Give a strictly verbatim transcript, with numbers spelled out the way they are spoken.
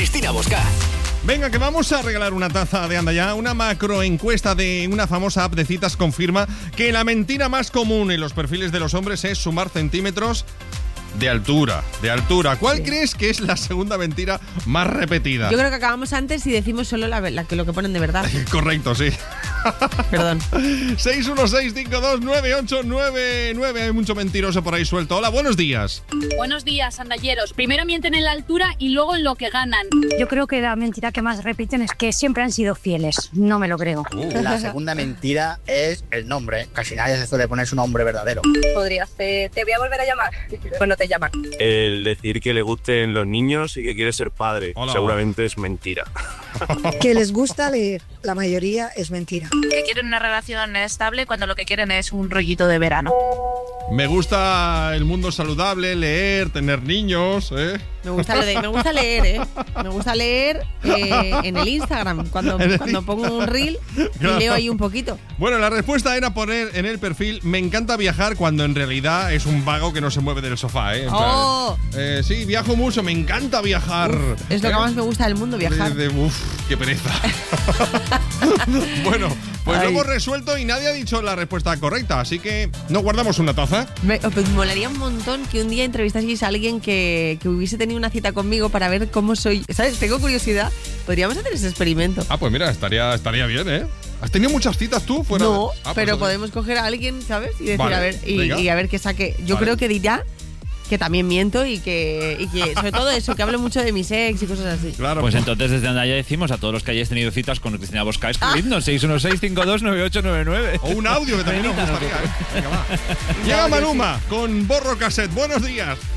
Cristina Bosca. Venga, que vamos a regalar una taza de Anda Ya. Una macroencuesta de una famosa app de citas confirma que la mentira más común en los perfiles de los hombres es sumar centímetros de altura, de altura. ¿Cuál sí. crees que es la segunda mentira más repetida? Yo creo que acabamos antes y decimos solo la, la que lo que ponen de verdad. Correcto, sí. Perdón. seis uno seis cinco dos nueve ocho nueve nueve. Hay mucho mentiroso por ahí suelto. Hola, buenos días. Buenos días, andalleros. Primero mienten en la altura y luego en lo que ganan. Yo creo que la mentira que más repiten es que siempre han sido fieles. No me lo creo. Uh. La segunda mentira es el nombre. Casi nadie se suele poner su nombre verdadero. Podría ser, te voy a volver a llamar. Pues no te llaman. El decir que le gusten los niños y que quiere ser padre. Hola. Seguramente es mentira. Que les gusta leer. La mayoría es mentira. Que quieren una relación estable cuando lo que quieren es un rollito de verano. Me gusta el mundo saludable, leer, tener niños, ¿eh? Me gusta, lo de, me gusta leer, ¿eh? Me gusta leer eh, en el Instagram, cuando, el cuando pongo un reel claro. y leo ahí un poquito. Bueno, la respuesta era poner en el perfil me encanta viajar cuando en realidad es un vago que no se mueve del sofá, ¿eh? En oh. plan, eh sí, viajo mucho, me encanta viajar. Uf, es lo ¿eh? que más me gusta del mundo, viajar. De, de, uf, qué pereza. Bueno, pues Ay. lo hemos resuelto y nadie ha dicho la respuesta correcta, así que ¿no guardamos una taza? Me pues, molaría un montón que un día entrevistaseis a alguien que, que hubiese tenido una cita conmigo para ver cómo soy. ¿Sabes? Tengo curiosidad. Podríamos hacer ese experimento. Ah, pues mira, estaría, estaría bien, ¿eh? ¿Has tenido muchas citas tú? Fuera no, de... ah, pero pues, podemos coger a alguien, ¿sabes? Y decir, vale, a ver, y, y a ver qué saque. Yo vale. creo que dirá que también miento y que, y que sobre todo eso, que hablo mucho de mis ex y cosas así. Claro. Pues entonces desde Anda Ya decimos a todos los que hayáis tenido citas con Cristina Bosca, escribidnos ah. seis uno seis cinco dos nueve ocho nueve nueve. O un audio que también nos gustaría, ¿eh? Venga, va. Llega Maluma con Borro Cassette. Buenos días.